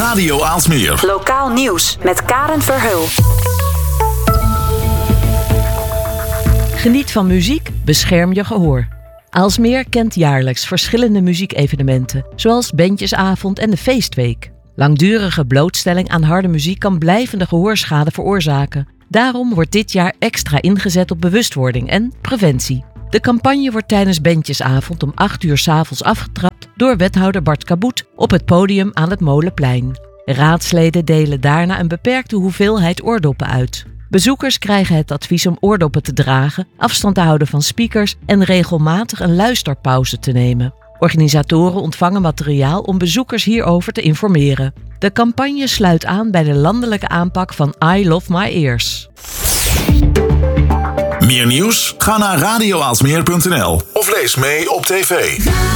Radio Aalsmeer. Lokaal nieuws met Karen Verheul. Geniet van muziek, bescherm je gehoor. Aalsmeer kent jaarlijks verschillende muziekevenementen, zoals Bandjesavond en de Feestweek. Langdurige blootstelling aan harde muziek kan blijvende gehoorschade veroorzaken. Daarom wordt dit jaar extra ingezet op bewustwording en preventie. De campagne wordt tijdens Bandjesavond om 8:00 's avonds afgetrapt door wethouder Bart Kaboet op het podium aan het Molenplein. Raadsleden delen daarna een beperkte hoeveelheid oordoppen uit. Bezoekers krijgen het advies om oordoppen te dragen, afstand te houden van speakers en regelmatig een luisterpauze te nemen. Organisatoren ontvangen materiaal om bezoekers hierover te informeren. De campagne sluit aan bij de landelijke aanpak van I Love My Ears. Meer nieuws? Ga naar radioaalsmeer.nl of lees mee op tv.